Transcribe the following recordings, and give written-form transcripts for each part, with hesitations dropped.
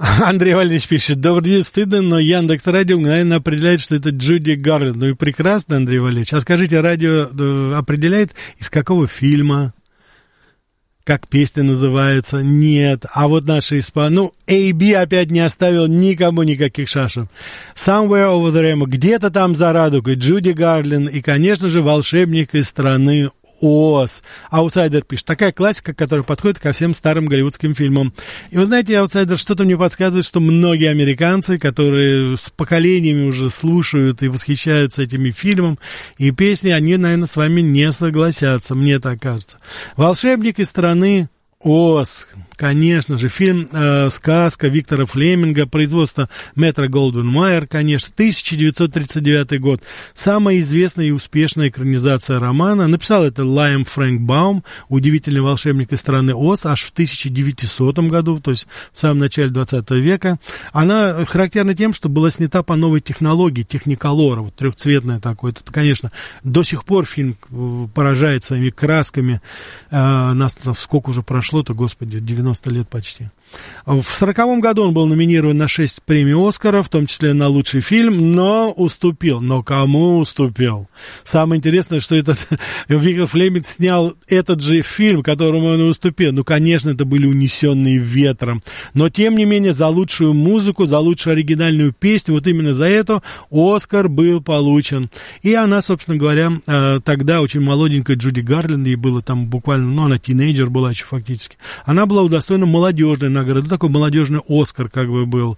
Андрей Валерьевич пишет: добрый день, стыдно, но Яндекс.Радио мгновенно определяет, что это Джуди Гарленд. Ну и прекрасно, Андрей Валерьевич. А скажите, радио определяет, из какого фильма? Как песня называется? Нет. А вот наши A.B. опять не оставил никому никаких шашек. Somewhere over the rainbow. Где-то там за радугой. Джуди Гарленд. И, конечно же, волшебник из страны Оз. Аутсайдер пишет: такая классика, которая подходит ко всем старым голливудским фильмам. И вы знаете, Аутсайдер, что-то мне подсказывает, что многие американцы, которые с поколениями уже слушают и восхищаются этими фильмом и песней, они, наверное, с вами не согласятся, мне так кажется. «Волшебник из страны Оз». Конечно же, фильм «Сказка» Виктора Флеминга, производство Метро-Голдвин-Майер, конечно, 1939 год. Самая известная и успешная экранизация романа. Написал это Лайм Фрэнк Баум, «Удивительный волшебник из страны Оз», аж в 1900 году, то есть в самом начале 20 века. Она характерна тем, что была снята по новой технологии, техниколора, вот трехцветная такой. Это, конечно, до сих пор фильм поражает своими красками. Нас сколько уже прошло-то, господи, 90 лет почти. В 1940 году он был номинирован на 6 премий «Оскара», в том числе на лучший фильм, но уступил. Но кому уступил? Самое интересное, что Виктор Флеминг снял этот же фильм, которому он уступил. Ну, конечно, это были «Унесенные ветром». Но, тем не менее, за лучшую музыку, за лучшую оригинальную песню, вот именно за это «Оскар» был получен. И она, собственно говоря, тогда очень молоденькая Джуди Гарленд, ей было там буквально, она тинейджер была еще фактически, она была удостоена молодежной награды, такой молодежный «Оскар» как бы был.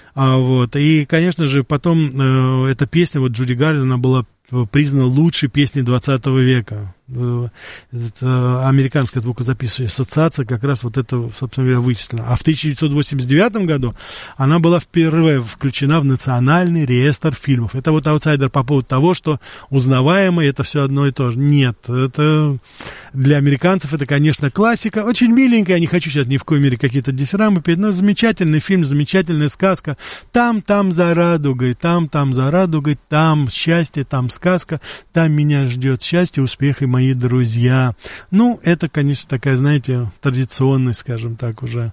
И, конечно же, потом эта песня, вот Джуди Гарленд, она была признана лучшей песней 20 века. Это американская звукозаписывающая ассоциация как раз вот это, собственно говоря, вычислила. А в 1989 году она была впервые включена в Национальный реестр фильмов. Это вот аутсайдер по поводу того, что узнаваемое это все одно и то же. Нет, это для американцев это, конечно, классика. Очень миленькая, я не хочу сейчас ни в коей мере какие-то дифирамбы петь, но замечательный фильм, замечательная сказка. Там за радугой, там за радугой, там счастье, там сказка, там меня ждет счастье, успех и мои друзья. Ну, это, конечно, такая, знаете, традиционный, скажем так, уже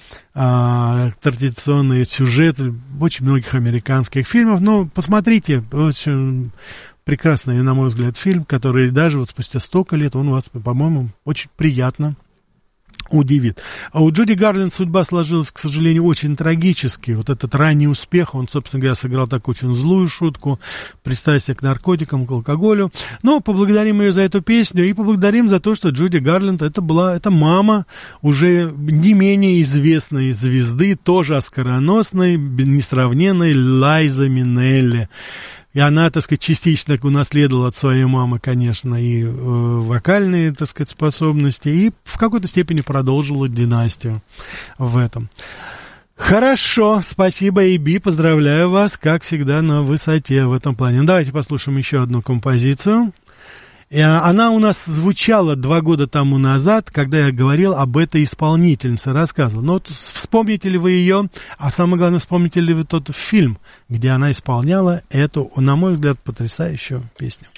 традиционный сюжет очень многих американских фильмов. Но посмотрите, очень прекрасный, на мой взгляд, фильм, который даже вот спустя столько лет, он вас, по-моему, очень приятно удивит. А у Джуди Гарленд судьба сложилась, к сожалению, очень трагически. Вот этот ранний успех, он, собственно говоря, сыграл такую очень злую шутку, пристрастие к наркотикам, к алкоголю. Но поблагодарим ее за эту песню и поблагодарим за то, что Джуди Гарленд это мама уже не менее известной звезды, тоже оскароносной, несравненной Лайзы Минелли. И она, так сказать, частично унаследовала от своей мамы, конечно, и вокальные, так сказать, способности, и в какой-то степени продолжила династию в этом. Хорошо, спасибо, A.B., поздравляю вас, как всегда, на высоте в этом плане. Давайте послушаем еще одну композицию. Она у нас звучала 2 года тому назад, когда я говорил об этой исполнительнице, рассказывал. Но вот вспомните ли вы ее, а самое главное, вспомните ли вы тот фильм, где она исполняла эту, на мой взгляд, потрясающую песню.